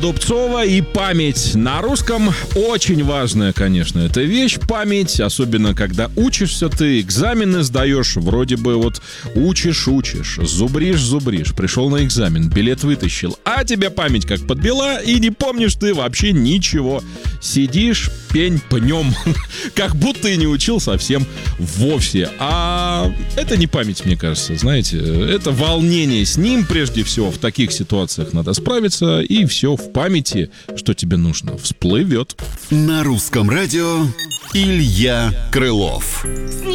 Дубцова и память. На русском очень важная, конечно, эта вещь, память, особенно когда учишься ты, экзамены сдаешь, вроде бы вот учишь, зубришь, пришел на экзамен, билет вытащил, а тебя память как подбила, и не помнишь ты вообще ничего. Сидишь, пень пнем, как будто и не учил совсем вовсе. А это не память, мне кажется, знаете, это волнение. С ним прежде всего в таких ситуациях надо справиться, и все в памяти, что тебе нужно, всплывет. На русском радио Илья Крылов.